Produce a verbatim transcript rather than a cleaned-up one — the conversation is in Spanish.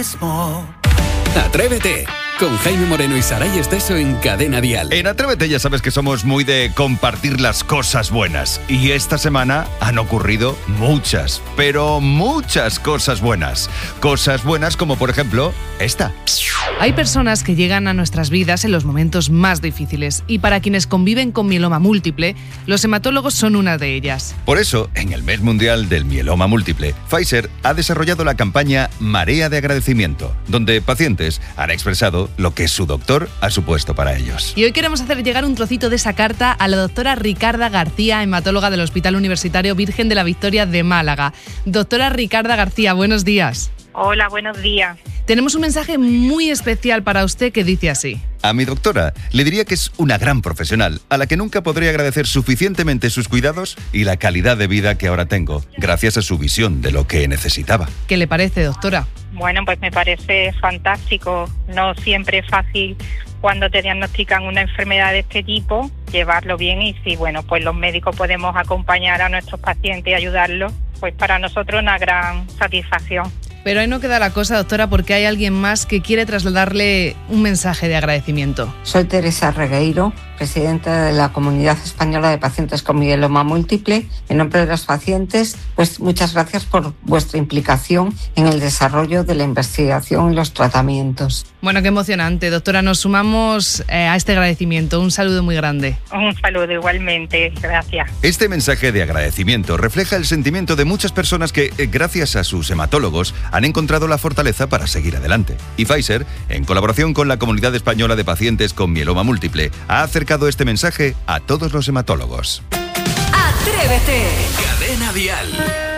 Atrévete, con Jaime Moreno y Saray Esteso en Cadena Dial. En Atrévete ya sabes que somos muy de compartir las cosas buenas. Y esta semana han ocurrido muchas, pero muchas cosas buenas. Cosas buenas como por ejemplo esta. Hay personas que llegan a nuestras vidas en los momentos más difíciles y para quienes conviven con mieloma múltiple, los hematólogos son una de ellas. Por eso, en el mes mundial del mieloma múltiple, Pfizer ha desarrollado la campaña Marea de Agradecimiento, donde pacientes han expresado lo que su doctor ha supuesto para ellos. Y hoy queremos hacer llegar un trocito de esa carta a la doctora Ricarda García, hematóloga del Hospital Universitario Virgen de la Victoria de Málaga. Doctora Ricarda García, buenos días. Hola, buenos días. Tenemos un mensaje muy especial para usted que dice así. A mi doctora le diría que es una gran profesional, a la que nunca podré agradecer suficientemente sus cuidados y la calidad de vida que ahora tengo, gracias a su visión de lo que necesitaba. ¿Qué le parece, doctora? Bueno, pues me parece fantástico. No siempre es fácil cuando te diagnostican una enfermedad de este tipo, llevarlo bien, y si, bueno, pues los médicos podemos acompañar a nuestros pacientes y ayudarlos, pues para nosotros una gran satisfacción. Pero ahí no queda la cosa, doctora, porque hay alguien más que quiere trasladarle un mensaje de agradecimiento. Soy Teresa Regueiro, presidenta de la Comunidad Española de Pacientes con Mieloma Múltiple. En nombre de los pacientes, pues muchas gracias por vuestra implicación en el desarrollo de la investigación y los tratamientos. Bueno, qué emocionante, doctora. Nos sumamos eh, a este agradecimiento. Un saludo muy grande. Un saludo igualmente, gracias. Este mensaje de agradecimiento refleja el sentimiento de muchas personas que, eh, gracias a sus hematólogos, han encontrado la fortaleza para seguir adelante. Y Pfizer, en colaboración con la Comunidad Española de Pacientes con Mieloma Múltiple, ha acercado este mensaje a todos los hematólogos. ¡Atrévete! Cadena Dial.